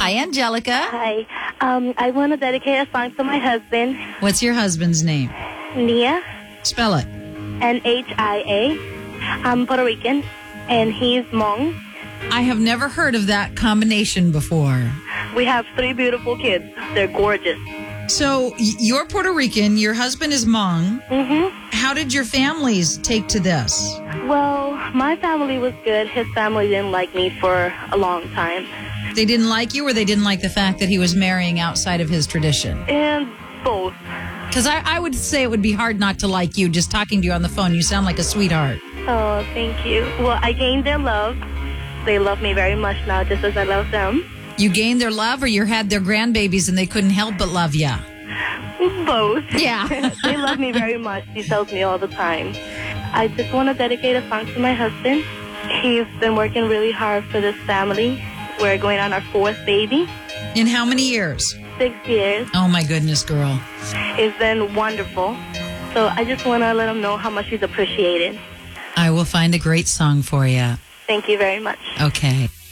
Hi, Angelica. Hi. I want to dedicate a song to my husband, What's your husband's name? Nia, Spell it. Nhia. I'm Puerto Rican, and he's Hmong. I have never heard of that combination before. We have 3 beautiful kids. They're gorgeous. So you're Puerto Rican, your husband is Hmong. Mm-hmm. How did your families take to this? Well, my family was good. His family didn't like me for a long time. They didn't like you, or they didn't like the fact that he was marrying outside of his tradition? And both. Because I would say it would be hard not to like you just talking to you on the phone. You sound like a sweetheart. Oh, thank you. Well, I gained their love. They love me very much now, just as I love them. You gained their love, or you had their grandbabies and they couldn't help but love you? Both. Yeah. They love me very much. He tells me all the time. I just want to dedicate a song to my husband. He's been working really hard for this family. We're going on our 4th baby. In how many years? 6 years. Oh, my goodness, girl. It's been wonderful. So I just want to let him know how much he's appreciated. I will find a great song for you. Thank you very much. Okay.